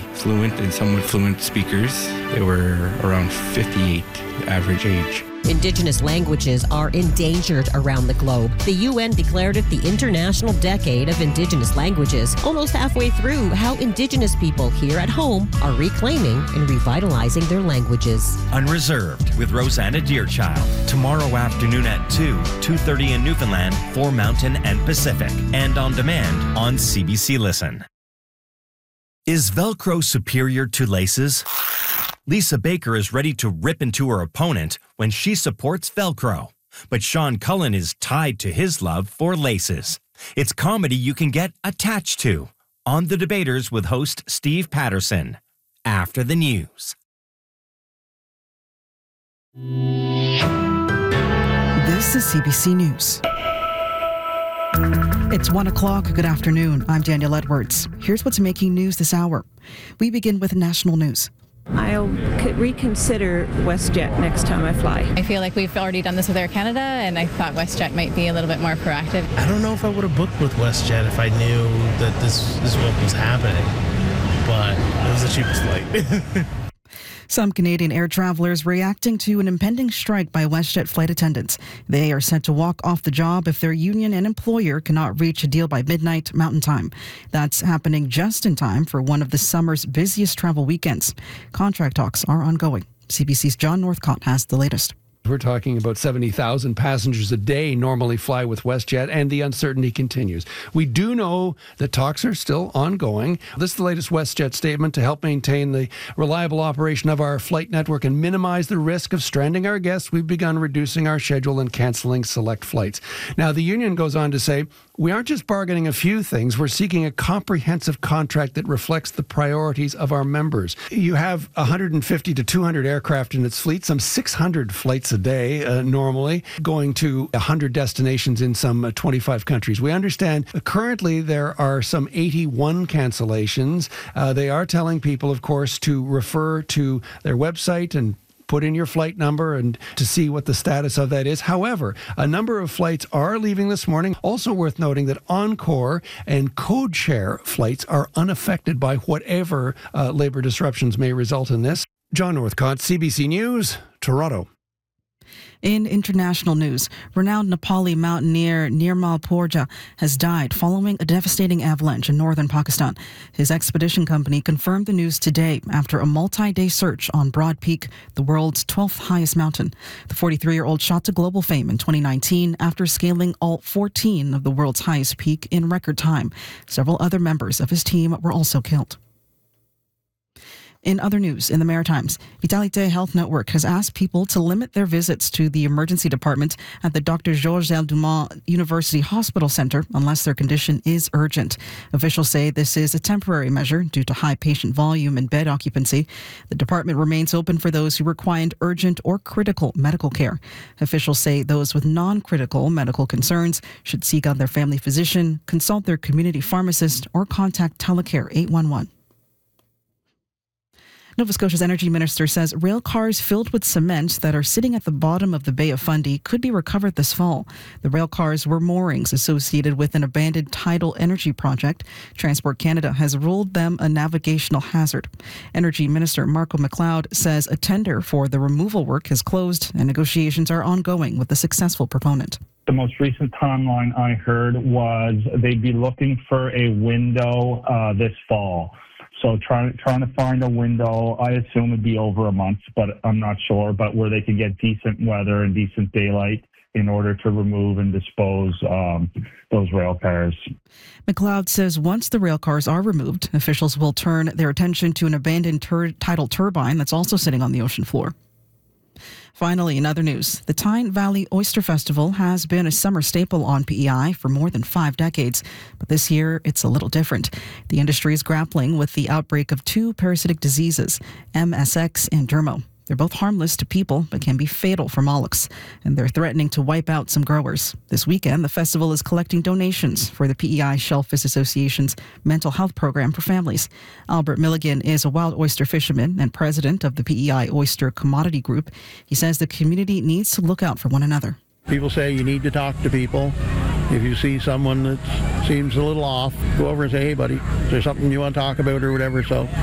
fluent and somewhat fluent speakers. They were around 58 average age. Indigenous languages are endangered around the globe. The UN declared it the International Decade of Indigenous Languages, almost halfway through how Indigenous people here at home are reclaiming and revitalizing their languages. Unreserved with Rosanna Deerchild. Tomorrow afternoon at 2:30 in Newfoundland for Mountain and Pacific. And on demand on CBC Listen. Is Velcro superior to laces? Lisa Baker is ready to rip into her opponent when she supports Velcro. But Sean Cullen is tied to his love for laces. It's comedy you can get attached to. On The Debaters with host Steve Patterson. After the news. This is CBC News. It's 1 o'clock. Good afternoon. I'm Danielle Edwards. Here's what's making news this hour. We begin with national news. I'll reconsider WestJet next time I fly. I feel like we've already done this with Air Canada, and I thought WestJet might be a little bit more proactive. I don't know if I would have booked with WestJet if I knew that this is what was happening, but it was the cheapest flight. Some Canadian air travelers reacting to an impending strike by WestJet flight attendants. They are set to walk off the job if their union and employer cannot reach a deal by midnight Mountain Time. That's happening just in time for one of the summer's busiest travel weekends. Contract talks are ongoing. CBC's John Northcott has the latest. We're talking about 70,000 passengers a day normally fly with WestJet, and the uncertainty continues. We do know that talks are still ongoing. This is the latest WestJet statement to help maintain the reliable operation of our flight network and minimize the risk of stranding our guests. We've begun reducing our schedule and canceling select flights. Now, the union goes on to say, we aren't just bargaining a few things. We're seeking a comprehensive contract that reflects the priorities of our members. You have 150 to 200 aircraft in its fleet, some 600 flights a day normally, going to 100 destinations in some 25 countries. We understand currently there are some 81 cancellations. They are telling people, of course, to refer to their website and put in your flight number and to see what the status of that is. However, a number of flights are leaving this morning. Also worth noting that Encore and CodeShare flights are unaffected by whatever labor disruptions may result in this. John Northcott, CBC News, Toronto. In international news, renowned Nepali mountaineer Nirmal Purja has died following a devastating avalanche in northern Pakistan. His expedition company confirmed the news today after a multi-day search on Broad Peak, the world's 12th highest mountain. The 43-year-old shot to global fame in 2019 after scaling all 14 of the world's highest peak in record time. Several other members of his team were also killed. In other news, in the Maritimes, Vitalité Health Network has asked people to limit their visits to the emergency department at the Dr. Georges L. Dumont University Hospital Centre unless their condition is urgent. Officials say this is a temporary measure due to high patient volume and bed occupancy. The department remains open for those who require urgent or critical medical care. Officials say those with non-critical medical concerns should seek out their family physician, consult their community pharmacist, or contact Telecare 811. Nova Scotia's energy minister says rail cars filled with cement that are sitting at the bottom of the Bay of Fundy could be recovered this fall. The rail cars were moorings associated with an abandoned tidal energy project. Transport Canada has ruled them a navigational hazard. Energy Minister Marco McLeod says a tender for the removal work has closed and negotiations are ongoing with the successful proponent. The most recent timeline I heard was they'd be looking for a window this fall. So trying to find a window, I assume it'd be over a month, but I'm not sure, but where they could get decent weather and decent daylight in order to remove and dispose those rail cars. McLeod says once the rail cars are removed, officials will turn their attention to an abandoned tidal turbine that's also sitting on the ocean floor. Finally, in other news, the Tyne Valley Oyster Festival has been a summer staple on PEI for more than 5 decades. But this year, it's a little different. The industry is grappling with the outbreak of 2 parasitic diseases, MSX and Dermo. They're both harmless to people, but can be fatal for mollusks, and they're threatening to wipe out some growers. This weekend, the festival is collecting donations for the PEI Shellfish Association's mental health program for families. Albert Milligan is a wild oyster fisherman and president of the PEI Oyster Commodity Group. He says the community needs to look out for one another. People say you need to talk to people. If you see someone that seems a little off, go over and say, hey, buddy, is there something you want to talk about or whatever? So